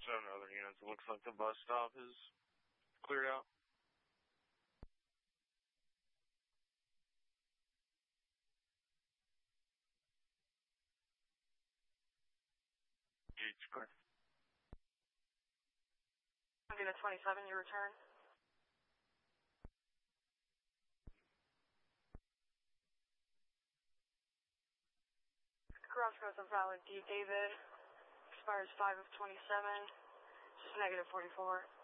7 other units. It looks like the bus stop is cleared out. Gates clear. Unit 27, your return. Garage goes invalid. D. David. Expires 5 of 27. Just negative 44.